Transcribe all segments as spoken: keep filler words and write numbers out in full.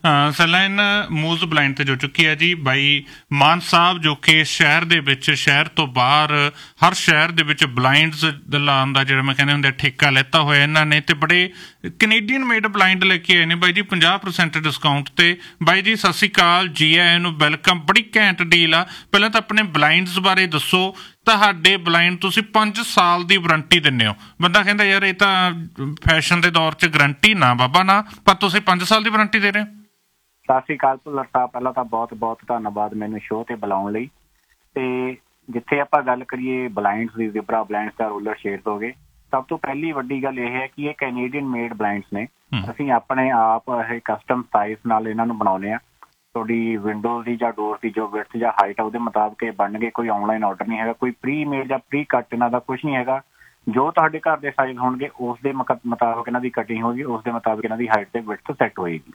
ਸੈਲਾਈਨ ਮੂਜ਼ blind ਤੇ ਜੋ ਚੁੱਕੀ ਹੈ ਜੀ ਬਾਈ ਮਾਨ ਸਾਹਿਬ, ਜੋ ਕਿ ਸ਼ਹਿਰ ਦੇ ਵਿੱਚ ਸ਼ਹਿਰ ਤੋਂ ਬਾਹਰ ਹਰ ਸ਼ਹਿਰ ਦੇ ਵਿੱਚ ਬਲਾਈਂਡਸ ਲਾਉਣ ਦਾ ਜਿਹੜਾ ਮੈਂ ਕਹਿੰਦੇ ਹੁੰਦੇ ਠੇਕਾ ਲੈਤਾ ਹੋਇਆ ਇਹਨਾਂ ਨੇ, ਤੇ ਬੜੇ ਕੈਨੇਡੀਅਨ ਮੇਡ ਬਲਾਈਂਡ ਲੈ ਕੇ ਆਏ ਨੇ ਬਾਈ ਜੀ ਪੰਜਾਹ ਪਰਸੈਂਟ ਡਿਸਕਾਊਂਟ ਤੇ। ਬਾਈ ਜੀ ਸਤਿ ਸ਼੍ਰੀ ਅਕਾਲ, ਜੀ ਆਇਆਂ ਨੂੰ, ਵੈਲਕਮ। ਬੜੀ ਘੈਂਟ ਡੀਲ ਆ। ਪਹਿਲਾਂ ਤਾਂ ਆਪਣੇ ਬਲਾਈਂਡਸ ਬਾਰੇ ਦੱਸੋ। ਤੁਹਾਡੇ ਬਲਾਈਂਡ ਤੁਸੀਂ ਪੰਜ ਸਾਲ ਦੀ ਵਾਰੰਟੀ ਦਿੰਦੇ ਹੋ। ਬੰਦਾ ਕਹਿੰਦਾ ਯਾਰ ਇਹ ਤਾਂ ਫੈਸ਼ਨ ਦੇ ਦੌਰ 'ਚ ਗਰੰਟੀ ਨਾ ਬਾਬਾ ਨਾ, ਪਰ ਤੁਸੀਂ ਪੰਜ ਸਾਲ ਦੀ ਵਾਰੰਟੀ ਦੇ ਰਹੇ ਹੋ। ਸਤਿ ਸ਼੍ਰੀ ਅਕਾਲ ਭੁੱਲਰ ਸਾਹਿਬ, ਪਹਿਲਾਂ ਤਾਂ ਬਹੁਤ ਬਹੁਤ ਧੰਨਵਾਦ ਮੈਨੂੰ ਸ਼ੋਅ ਤੇ ਬੁਲਾਉਣ ਲਈ। ਤੇ ਜਿੱਥੇ ਆਪਾਂ ਗੱਲ ਕਰੀਏ ਬਲਾਈਂਡਸ ਦੀ, ਜ਼ਿਬਰਾ ਬਲਾਈਂਡਸ ਦਾ ਰੋਲਰ ਸ਼ੇਡਸ ਹੋ ਗਏ, ਸਭ ਤੋਂ ਪਹਿਲੀ ਵੱਡੀ ਗੱਲ ਇਹ ਹੈ ਕਿ ਇਹ ਕੈਨੇਡੀਅਨ ਮੇਡ ਬਲਾਈਂਡਸ ਨੇ। ਅਸੀਂ ਆਪਣੇ ਆਪ ਇਹ ਕਸਟਮ ਸਾਈਜ਼ ਨਾਲ ਇਹਨਾਂ ਨੂੰ ਬਣਾਉਂਦੇ ਹਾਂ। ਤੁਹਾਡੀ ਵਿੰਡੋਜ਼ ਦੀ ਜਾਂ ਡੋਰ ਦੀ ਜੋ ਵਿਡਥ ਜਾਂ ਹਾਈਟ ਆ ਉਹਦੇ ਮੁਤਾਬਕ ਇਹ ਬਣਨਗੇ। ਕੋਈ ਆਨਲਾਈਨ ਆਰਡਰ ਨਹੀਂ ਹੈਗਾ, ਕੋਈ ਪ੍ਰੀ ਮੇਡ ਜਾਂ ਪ੍ਰੀ ਕੱਟ ਇਹਨਾਂ ਦਾ ਕੁਛ ਨਹੀਂ ਹੈਗਾ। ਜੋ ਤੁਹਾਡੇ ਘਰ ਦੇ ਸਾਈਜ਼ ਹੋਣਗੇ ਉਸ ਦੇ ਮੁਤਾਬਕ ਇਹਨਾਂ ਦੀ ਕਟਿੰਗ ਹੋਏਗੀ, ਉਸ ਦੇ ਮੁਤਾਬਕ ਇਹਨਾਂ ਦੀ ਹਾਈਟ ਤੇ ਵਿਡਥ ਸੈੱਟ ਹੋਏਗੀ।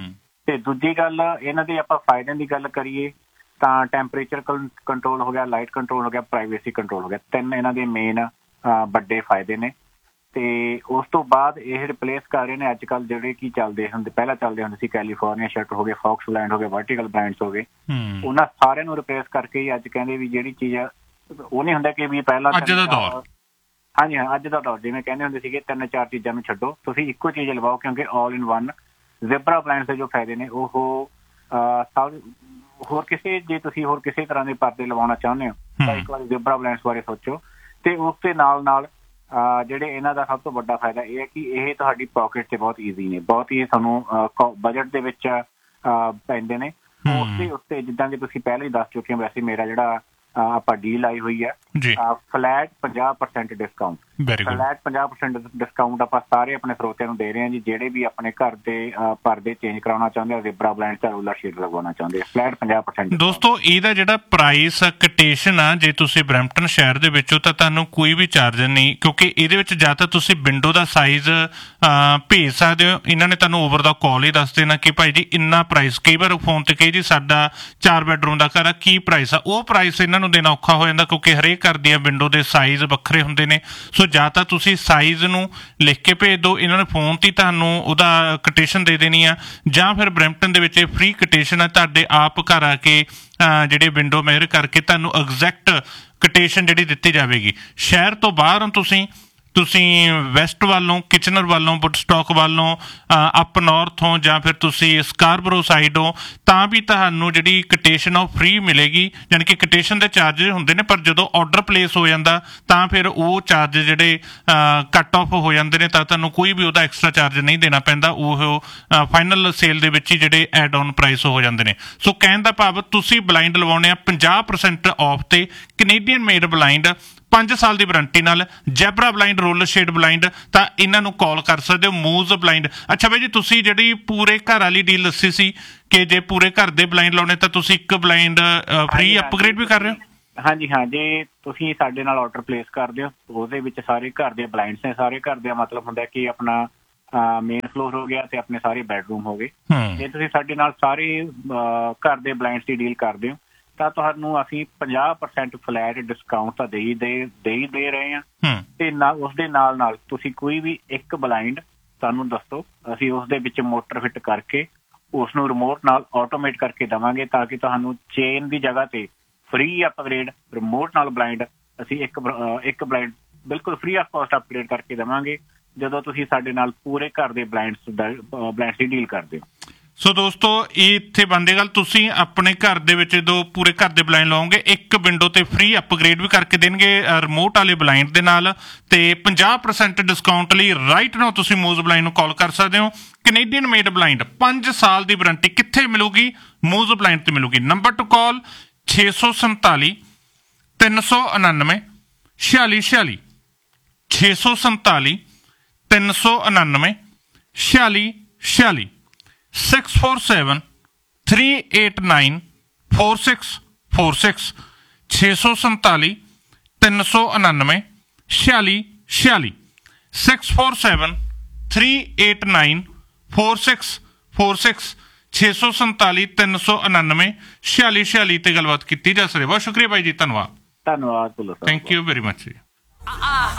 ਤੇ ਦੂਜੀ ਗੱਲ ਇਹਨਾਂ ਦੇ ਆਪਾਂ ਫਾਇਦਿਆਂ ਦੀ ਗੱਲ ਕਰੀਏ ਤਾਂ ਟੈਂਪਰੇਚਰ ਕੰਟਰੋਲ ਹੋ ਗਿਆ, ਲਾਈਟ ਕੰਟਰੋਲ ਹੋ ਗਿਆ, ਪ੍ਰਾਈਵੇਸੀ ਕੰਟਰੋਲ ਹੋ ਗਿਆ। ਤਿੰਨ ਇਹਨਾਂ ਦੇ ਮੇਨ ਵੱਡੇ ਫਾਇਦੇ ਨੇ। ਤੇ ਉਸ ਤੋਂ ਬਾਅਦ ਇਹ ਰਿਪਲੇਸ ਕਰ ਰਹੇ ਨੇ ਅੱਜ ਕੱਲ੍ਹ ਜਿਹੜੇ ਕੀ ਚੱਲਦੇ ਹੁੰਦੇ, ਪਹਿਲਾਂ ਚੱਲਦੇ ਹੁੰਦੇ ਸੀ ਕੈਲੀਫੋਰਨੀਆ ਸ਼ਟਰ ਹੋ ਗਏ, ਫੌਕਸ ਬਲਾਈਂਡ ਹੋ ਗਏ, ਵਰਟੀਕਲ ਬਲਾਈਂਡਸ ਹੋ ਗਏ। ਉਹਨਾਂ ਸਾਰਿਆਂ ਨੂੰ ਰਿਪਲੇਸ ਕਰਕੇ ਹੀ ਅੱਜ ਕਹਿੰਦੇ ਵੀ ਜਿਹੜੀ ਚੀਜ਼ ਉਹ ਨਹੀਂ ਹੁੰਦਾ ਕਿ ਵੀ ਪਹਿਲਾਂ ਅੱਜ ਦਾ ਦੌਰ, ਹਾਂਜੀ ਹਾਂ ਅੱਜ ਦਾ ਦੌਰ, ਜਿਵੇਂ ਕਹਿੰਦੇ ਹੁੰਦੇ ਸੀਗੇ ਤਿੰਨ ਚਾਰ ਚੀਜ਼ਾਂ ਨੂੰ ਛੱਡੋ, ਤੁਸੀਂ ਇੱਕੋ ਚੀਜ਼ ਲਵਾਓ, ਕਿਉਂਕਿ ਆਲ ਇਨ ਵਨ ਜ਼ਿਬਰਾ ਬਲਾਈਂਡਸ ਦੇ ਜੋ ਫਾਇਦੇ ਨੇ ਉਹ ਸਭ ਹੋਰ ਕਿਸੇ, ਜੇ ਤੁਸੀਂ ਹੋਰ ਕਿਸੇ ਤਰ੍ਹਾਂ ਦੇ ਪਰਦੇ ਲਵਾਉਣਾ ਚਾਹੁੰਦੇ ਹੋ ਤਾਂ ਇੱਕ ਵਾਰੀ ਜ਼ਿਬਰਾ ਬਲਾਈਂਡਸ ਬਾਰੇ ਸੋਚੋ। ਤੇ ਉਸ ਦੇ ਨਾਲ ਨਾਲ ਜਿਹੜੇ ਇਹਨਾਂ ਦਾ ਸਭ ਤੋਂ ਵੱਡਾ ਫਾਇਦਾ ਇਹ ਹੈ ਕਿ ਇਹ ਤੁਹਾਡੀ ਪੋਕਟ 'ਚ ਬਹੁਤ ਈਜ਼ੀ ਨੇ, ਬਹੁਤ ਹੀ ਤੁਹਾਨੂੰ ਬਜਟ ਦੇ ਵਿੱਚ ਪੈਂਦੇ ਨੇ। ਉਸ ਦੇ ਉੱਤੇ ਜਿੱਦਾਂ ਕਿ ਤੁਸੀਂ ਪਹਿਲਾਂ ਹੀ ਦੱਸ ਚੁੱਕੇ ਹੋ, ਵੈਸੇ ਮੇਰਾ ਜਿਹੜਾ ਆਪਾਂ ਡੀਲ ਆਈ ਹੋਈ ਹੈ ਫਲੈਟ ਪੰਜਾਹ ਪਰਸੈਂਟ ਡਿਸਕਾਊਂਟ। ਫਲੈਟ ਪੰਜਾਹ ਪਰਸੈਂਟ ਡਿਸਕਾਊਂਟ ਆਪਾਂ ਸਾਰੇ ਆਪਣੇ ਸਰੋਤਿਆਂ ਨੂੰ ਦੇ ਰਹੇ ਹਾਂ ਜੀ, ਜਿਹੜੇ ਵੀ ਆਪਣੇ ਘਰ ਦੇ ਪਰਦੇ ਚੇਂਜ ਕਰਾਉਣਾ ਚਾਹੁੰਦੇ ਆ, ਜ਼ਿਬਰਾ ਬਲਾਈਂਡ ਦਾ ਰੋਲਰ ਸ਼ੀਟ ਲਗਵਾਉਣਾ ਚਾਹੁੰਦੇ ਆ, ਫਲੈਟ ਪੰਜਾਹ ਪਰਸੈਂਟ। ਦੋਸਤੋ ਇਹਦਾ ਜਿਹੜਾ ਪ੍ਰਾਈਸ ਕੋਟੇਸ਼ਨ ਆ, ਜੇ ਤੁਸੀਂ ਬਰੈਂਪਟਨ ਸ਼ਹਿਰ ਦੇ ਵਿੱਚੋਂ, ਤਾਂ ਤੁਹਾਨੂੰ ਕੋਈ ਵੀ ਚਾਰਜ ਨਹੀਂ, ਕਿਉਂਕਿ ਇਹਦੇ ਵਿੱਚ ਜਾਂ ਤਾਂ ਤੁਸੀਂ ਵਿੰਡੋ ਦਾ ਸਾਈਜ਼ ਭੇਜ ਸਕਦੇ ਹੋ। ਇਹਨਾਂ ਨੇ ਤੁਹਾਨੂੰ ਓਵਰ ਦਾ ਕਾਲ ਹੀ ਦੱਸ ਦੇਣਾ ਕਿ ਭਾਈ ਜੀ ਇੰਨਾ ਪ੍ਰਾਈਸ। ਕਈ ਵਾਰ ਫੋਨ ਤੇ ਕਹੀ ਜੀ ਸਾਡਾ ਚਾਰ ਬੈਡਰੂਮ ਦਾ ਘਰ ਆ, ਕੀ ਪ੍ਰਾਈਸ ਆ, ਉਹ ਪ੍ਰਾਈਸ ਇਹਨਾਂ ਨੂੰ ਦੇਣਾ ਔਖਾ ਹੋ ਜਾਂਦਾ ਕਿਉਂਕਿ ਹਰੇਕ ਘਰ ਦੀਆਂ ਵਿੰਡੋ ਦੇ ਸਾਈਜ਼ ਵੱਖਰੇ ਹੁੰਦੇ ਨੇ। ਸੋ ਜਾਂ ਤਾਂ ਤੁਸੀਂ ਸਾਈਜ਼ ਨੂੰ ਲਿਖ ਕੇ ਭੇਜ ਦਿਓ, ਇਹਨਾਂ ਨੇ ਫੋਨ ਤੇ ਤੁਹਾਨੂੰ ਉਹਦਾ ਕੋਟੇਸ਼ਨ ਦੇ ਦੇਣੀ ਆ, ਜਾਂ ਫਿਰ ਬਰੈਂਪਟਨ ਦੇ ਵਿੱਚ ਫ੍ਰੀ ਕੋਟੇਸ਼ਨ ਆ, ਤੁਹਾਡੇ ਆਪ ਘਰ ਆ ਕੇ ਜਿਹੜੇ ਵਿੰਡੋ ਮੇਜਰ ਕਰਕੇ ਤੁਹਾਨੂੰ ਐਗਜ਼ੈਕਟ ਕੋਟੇਸ਼ਨ ਜਿਹੜੀ ਦਿੱਤੀ ਜਾਵੇਗੀ। ਸ਼ਹਿਰ ਤੋਂ ਬਾਹਰ ਤੁਸੀਂ ਤੁਸੀਂ ਵੈਸਟ ਵੱਲੋਂ, ਕਿਚਨਰ ਵੱਲੋਂ, ਵੁੱਡਸਟਾਕ ਵੱਲੋਂ, ਅਪ ਨੌਰਥੋਂ, ਜਾਂ ਫਿਰ ਤੁਸੀਂ ਸਕਾਰਬਰੋ ਸਾਈਡ ਹੋ, ਤਾਂ ਵੀ ਤੁਹਾਨੂੰ ਜਿਹੜੀ ਕੋਟੇਸ਼ਨ ਆ ਉਹ ਫ੍ਰੀ ਮਿਲੇਗੀ। ਯਾਨੀ ਕਿ ਕੋਟੇਸ਼ਨ ਦੇ ਚਾਰਜਿਸ ਹੁੰਦੇ ਨੇ, ਪਰ ਜਦੋਂ ਆਰਡਰ ਪਲੇਸ ਹੋ ਜਾਂਦਾ ਤਾਂ ਫਿਰ ਉਹ ਚਾਰਜ ਜਿਹੜੇ ਕੱਟ ਆਫ ਹੋ ਜਾਂਦੇ ਨੇ, ਤਾਂ ਤੁਹਾਨੂੰ ਕੋਈ ਵੀ ਉਹਦਾ ਐਕਸਟਰਾ ਚਾਰਜ ਨਹੀਂ ਦੇਣਾ ਪੈਂਦਾ। ਉਹ ਫਾਈਨਲ ਸੇਲ ਦੇ ਵਿੱਚ ਹੀ ਜਿਹੜੇ ਐਡ ਔਨ ਪ੍ਰਾਈਸ ਹੋ ਜਾਂਦੇ ਨੇ। ਸੋ ਕਹਿਣ ਦਾ ਭਾਵ ਤੁਸੀਂ ਬਲਾਈਂਡ ਲਵਾਉਣੇ ਆ ਪੰਜਾਹ ਪਰਸੈਂਟ ਆਫ ਤੇ, ਕੈਨੇਡੀਅਨ ਮੇਡ ਬਲਾਈਂਡ ਪੰਜ ਸਾਲ ਦੀ ਵਾਰੰਟੀ ਨਾਲ, zebra blind, roller shade blind, ਤਾਂ ਇਹਨਾਂ ਨੂੰ ਕਾਲ ਕਰ ਸਕਦੇ ਹੋ। ਮੂਜ਼ ਬਲਾਈਂਡ। ਅੱਛਾ ਬਾਈ ਜੀ, ਤੁਸੀਂ ਜਿਹੜੀ ਪੂਰੇ ਘਰ ਵਾਲੀ ਡੀਲ ਦੱਸੀ ਸੀ ਕਿ ਜੇ ਪੂਰੇ ਘਰ ਦੇ ਬਲਾਈਂਡ ਲਾਉਣੇ ਤਾਂ ਤੁਸੀਂ ਇੱਕ ਬਲਾਈਂਡ ਫ੍ਰੀ ਅਪਗ੍ਰੇਡ ਵੀ ਕਰ ਰਹੇ ਹੋ। ਹਾਂਜੀ ਹਾਂ, ਜੇ ਤੁਸੀਂ ਸਾਡੇ ਨਾਲ ਆਰਡਰ ਪਲੇਸ ਕਰਦੇ ਹੋ ਉਹਦੇ ਵਿੱਚ ਸਾਰੇ ਘਰ ਦੇ ਬਲਾਈਂਡਸ ਨੇ। ਸਾਰੇ ਘਰ ਦਾ ਮਤਲਬ ਹੁੰਦਾ ਕਿ ਆਪਣਾ ਮੇਨ ਫਲੋਰ ਹੋ ਗਿਆ ਤੇ ਆਪਣੇ ਸਾਰੇ ਬੈਡਰੂਮ ਹੋ ਗਏ। ਜੇ ਤੁਸੀਂ ਸਾਡੇ ਨਾਲ ਸਾਰੇ ਘਰ ਦੇ ਬਲਾਈਂਡਸ ਦੀ ਡੀਲ ਕਰਦੇ ਹੋ ਤਾਂ ਤੁਹਾਨੂੰ ਅਸੀਂ ਪੰਜਾਹ ਪਰਸੈਂਟ ਫਲੈਟ ਡਿਸਕਾਊਂਟ ਤਾਂ ਦੇ ਹੀ ਦੇ ਦੇ ਹੀ ਦੇ ਰਹੇ ਹਾਂ। ਤੇ ਨਾਲ ਉਸਦੇ ਨਾਲ ਨਾਲ ਤੁਸੀਂ ਕੋਈ ਵੀ ਇੱਕ ਬਲਾਈਂਡ ਸਾਨੂੰ ਦੱਸੋ, ਅਸੀਂ ਉਸਦੇ ਵਿੱਚ ਮੋਟਰ ਫਿੱਟ ਕਰਕੇ ਉਸ ਨੂੰ ਰਿਮੋਟ ਨਾਲ ਆਟੋਮੇਟ ਕਰਕੇ ਦੇਵਾਂਗੇ, ਤਾਂ ਕਿ ਤੁਹਾਨੂੰ ਚੇਨ ਦੀ ਜਗ੍ਹਾ ਤੇ ਫ੍ਰੀ ਅਪਗ੍ਰੇਡ ਰਿਮੋਟ ਨਾਲ ਬਲਾਈਂਡ ਅਸੀਂ ਇੱਕ ਇੱਕ ਬਲਾਈਂਡ ਬਿਲਕੁਲ ਫ੍ਰੀ ਆਫ ਕਾਸਟ ਅਪਗ੍ਰੇਡ ਕਰਕੇ ਦੇਵਾਂਗੇ ਜਦੋਂ ਤੁਸੀਂ ਸਾਡੇ ਨਾਲ ਪੂਰੇ ਘਰ ਦੇ ਬਲਾਈਂਡਸ ਬਲਾਈਂਡਸ ਦੀ ਡੀਲ ਕਰਦੇ ਹੋ। ਸੋ ਦੋਸਤੋ ਇਹ ਇੱਥੇ ਬਣਦੀ ਗੱਲ, ਤੁਸੀਂ ਆਪਣੇ ਘਰ ਦੇ ਵਿੱਚ ਜਦੋਂ ਪੂਰੇ ਘਰ ਦੇ ਬਲਾਈਂਡ ਲਾਓਗੇ, ਇੱਕ ਵਿੰਡੋ ਤੇ ਫ੍ਰੀ ਅਪਗ੍ਰੇਡ ਵੀ ਕਰਕੇ ਦੇਣਗੇ ਰਿਮੋਟ ਵਾਲੇ ਬਲਾਈਂਡ ਦੇ ਨਾਲ। ਤੇ ਪੰਜਾਹ ਪਰਸੈਂਟ ਡਿਸਕਾਊਂਟ ਲਈ ਰਾਈਟ ਨਾਓ ਤੁਸੀਂ ਮੂਜ਼ ਬਲਾਈਂਡ ਨੂੰ ਕਾਲ ਕਰ ਸਕਦੇ ਹੋ। ਕੈਨੇਡੀਅਨ ਮੇਡ ਬਲਾਈਂਡ ਪੰਜ ਸਾਲ ਦੀ ਵਾਰੰਟੀ ਕਿੱਥੇ ਮਿਲੂਗੀ? ਮੂਜ਼ ਬਲਾਈਂਡ ਤੇ ਮਿਲੂਗੀ। ਨੰਬਰ ਟੂ ਕਾਲ ਛੇ ਸੌ ਸੰਤਾਲੀ ਤਿੰਨ ਸੌ ਉਣਾਨਵੇਂ ਛਿਆਲੀ ਛਿਆਲੀ, ਛੇ ਸੌ ਸੰਤਾਲੀ ਤਿੰਨ ਸੌ ਉਣਾਨਵੇਂ ਛਿਆਲੀ ਛਿਆਲੀ, six four seven three eight nine four six four six, ਛੇ ਸੌ ਸੰਤਾਲੀ ਤਿੰਨ ਸੌ ਉਣਾਨਵੇਂ ਛਿਆਲੀ ਛਿਆਲੀ, six four seven three eight nine four six four six, ਛੇ ਸੌ ਸੰਤਾਲੀ ਤਿੰਨ ਸੌ ਉਣਾਨਵੇਂ ਛਿਆਲੀ ਛਿਆਲੀ ਤੇ ਗੱਲਬਾਤ ਕੀਤੀ ਜਾ ਸਕਦੀ। ਬਹੁਤ ਸ਼ੁਕਰੀਆ ਬਾਈ ਜੀ, ਧੰਨਵਾਦ। ਧੰਨਵਾਦ। ਥੈਂਕ ਯੂ ਵੈਰੀ ਮਚ ਜੀ।